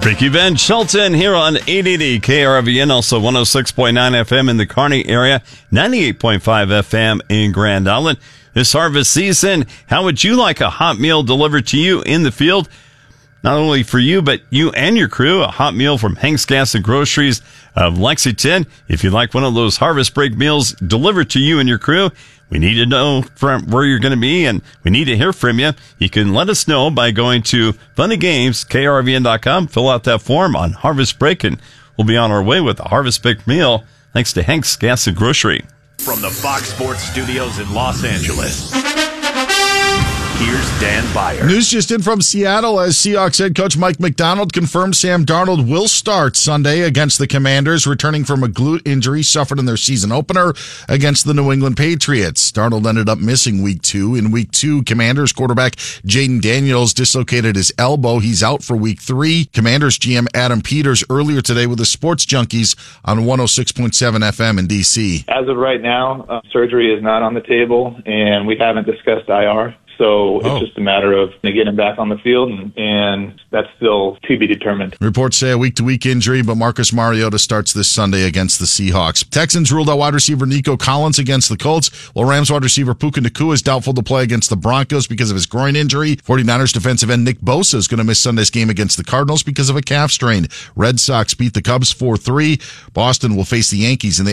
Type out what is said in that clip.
Ricky Van Shelton here on 880 KRVN, also 106.9 FM in the Kearney area, 98.5 FM in Grand Island. This harvest season, how would you like a hot meal delivered to you in the field? Not only for you, but you and your crew, a hot meal from Hank's Gas and Groceries of Lexington. If you'd like one of those harvest break meals delivered to you and your crew, we need to know from where you're going to be, and we need to hear from you. You can let us know by going to funnygames.krvn.com, fill out that form on Harvest Break, and we'll be on our way with a Harvest Break meal thanks to Hank's Gas and Grocery. From the Fox Sports Studios in Los Angeles, here's Dan Beyer. News just in from Seattle as Seahawks head coach Mike Macdonald confirmed Sam Darnold will start Sunday against the Commanders, returning from a glute injury suffered in their season opener against the New England Patriots. Darnold ended up missing Week 2. In Week 2, Commanders quarterback Jaden Daniels dislocated his elbow. He's out for Week 3. Commanders GM Adam Peters earlier today with the Sports Junkies on 106.7 FM in D.C. As of right now, surgery is not on the table, and we haven't discussed IR. So it's just a matter of getting him back on the field, and that's still to be determined. Reports say a week-to-week injury, but Marcus Mariota starts this Sunday against the Seahawks. Texans ruled out wide receiver Nico Collins against the Colts, while Rams wide receiver Puka Nacua is doubtful to play against the Broncos because of his groin injury. 49ers defensive end Nick Bosa is going to miss Sunday's game against the Cardinals because of a calf strain. Red Sox beat the Cubs 4-3. Boston will face the Yankees in the